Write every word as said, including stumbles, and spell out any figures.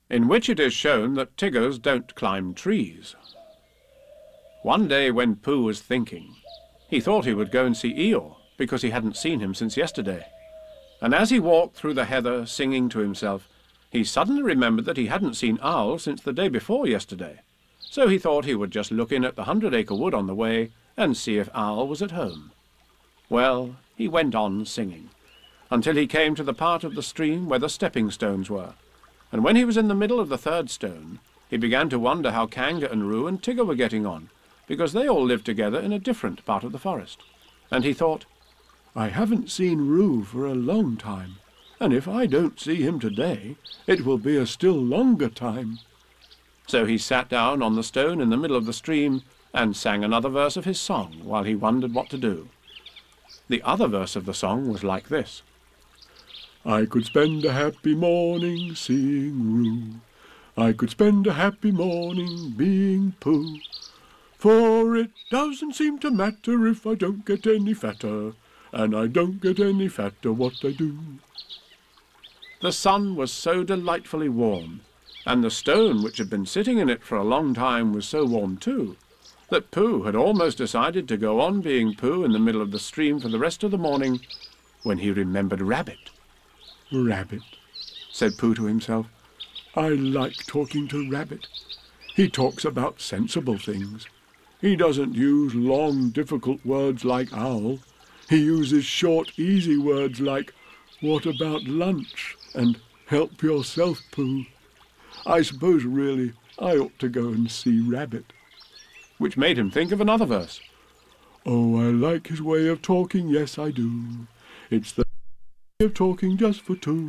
in which it is shown that tigers don't climb trees. One day when Pooh was thinking, he thought he would go and see Eeyore, because he hadn't seen him since yesterday. And as he walked through the heather singing to himself, he suddenly remembered that he hadn't seen Owl since the day before yesterday. So he thought he would just look in at the Hundred Acre Wood on the way and see if Owl was at home. Well, he went on singing, until he came to the part of the stream where the stepping stones were. And when he was in the middle of the third stone, he began to wonder how Kanga and Roo and Tigger were getting on, because they all lived together in a different part of the forest. And he thought, "I haven't seen Roo for a long time, and if I don't see him today, it will be a still longer time." So he sat down on the stone in the middle of the stream and sang another verse of his song while he wondered what to do. The other verse of the song was like this. I could spend a happy morning seeing Roo. I could spend a happy morning being Pooh. For it doesn't seem to matter if I don't get any fatter, and I don't get any fatter what I do. The sun was so delightfully warm, and the stone which had been sitting in it for a long time was so warm too, that Pooh had almost decided to go on being Pooh in the middle of the stream for the rest of the morning, when he remembered Rabbit. "Rabbit," said Pooh to himself. "I like talking to Rabbit. He talks about sensible things. He doesn't use long, difficult words like Owl. He uses short, easy words like, 'What about lunch?' and 'Help yourself, Pooh.' I suppose, really, I ought to go and see Rabbit." Which made him think of another verse. "Oh, I like his way of talking, yes I do. It's the way of talking just for two.